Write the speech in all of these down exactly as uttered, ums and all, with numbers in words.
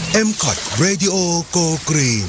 เอ็ม ซี โอ ที Radio Go Green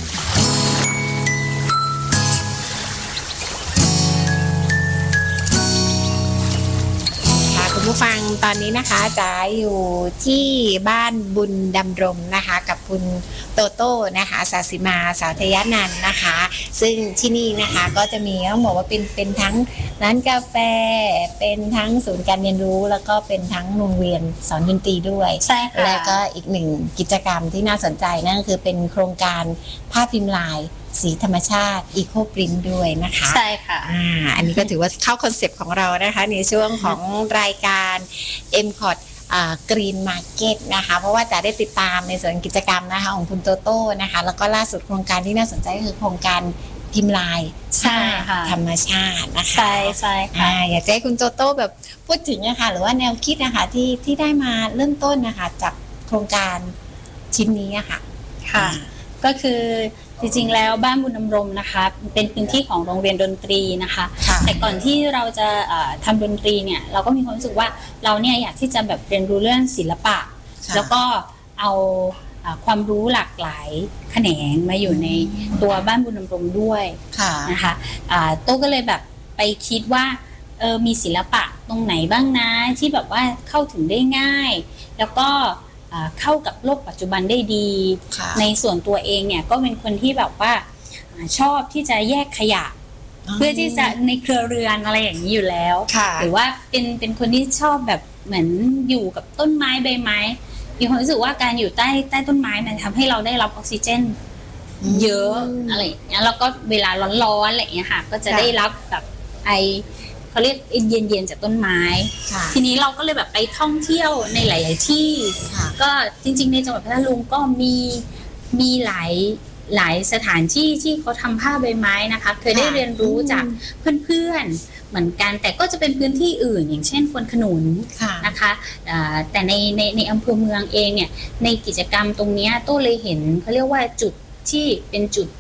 คุณผู้ฟังตอนนี้นะคะจ๋าอยู่ที่บ้านบุญดำรงนะคะกับคุณโตโต้นะคะศาสิมาสาวทยานันท์นะคะซึ่งที่นี่นะคะก็จะมีต้องบอกว่าเป็นเป็นทั้งร้านกาแฟเป็นทั้งศูนย์การเรียนรู้แล้วก็เป็นทั้งโรงเรียนสอนดนตรีด้วยใช่ค่ะแล้วก็อีกหนึ่งกิจกรรมที่น่าสนใจนั่นก็คือเป็นโครงการภาพพิมพ์ลายสีธรรมชาติอีโคปรินท์ด้วยนะคะใช่ค่ะอ่าอันนี้ก็ถือว่าเข้าคอนเซปต์ของเรานะคะในช่วงของรายการ เอ็ม ซี โอ ที อ่า Green Market นะคะเพราะว่าจะได้ติดตามในส่วนกิจกรรมนะคะของคุณโตโต้นะคะแล้วก็ล่าสุดโครงการที่น่าสนใจก็คือโครงการพิมพ์ลายใช่ค่ะธรรมชาตินะคะใช่ใช่ค่ะอยากจะให้คุณโตโต้แบบพูดถึงนะคะหรือว่าแนวคิดนะคะที่ที่ได้มาเริ่มต้นนะคะจากโครงการชิ้นนี้อะค่ะค่ะก็คือจริงๆแล้วบ้านบุญดำรงนะคะเป็นพื้นที่ของโรงเรียนดนตรีนะคะแต่ก่อนที่เราจะทำดนตรีเนี่ยเราก็มีความรู้สึกว่าเราเนี่ยอยากที่จะแบบเรียนรู้เรื่องศิลปะแล้วก็เอาความรู้หลากหลายแขนงมาอยู่ในตัวบ้านบุญดำรงด้วยนะคะโต้ก็เลยแบบไปคิดว่าเออมีศิลปะตรงไหนบ้างนะที่แบบว่าเข้าถึงได้ง่ายแล้วก็เข้ากับโลกปัจจุบันได้ดีในส่วนตัวเองเนี่ยก็เป็นคนที่แบบว่าชอบที่จะแยกขยะเพื่อที่จะในเครือเรือนอะไรอย่างนี้อยู่แล้วหรือว่าเป็นเป็นคนที่ชอบแบบเหมือนอยู่กับต้นไม้ใบไม้มีความรู้สึกว่าการอยู่ใต้ใต้ต้นไม้มันทำให้เราได้รับออกซิเจนเยอะอะไรอย่างเงี้ยแล้วก็เวลาร้อนๆอะไรอย่างเงี้ยค่ะก็จะได้รับแบบไอเขาเรียกเย็นๆจากต้นไม้ทีนี้เราก็เลยแบบไปท่องเที่ยวในหลายๆที่ก็จริงๆในจังหวัดพัทลุงก็มีมีหลายหลายสถานที่ที่เขาทำผ้าใบไม้นะคะเคยได้เรียนรู้จากเพื่อนๆเหมือนกันแต่ก็จะเป็นพื้นที่อื่นอย่างเช่นควนขนุนนะคะแต่ในในในอำเภอเมืองเองเนี่ยในกิจกรรมตรงนี้โต้เลยเห็นเขาเรียกว่าจุดที่เป็นจุด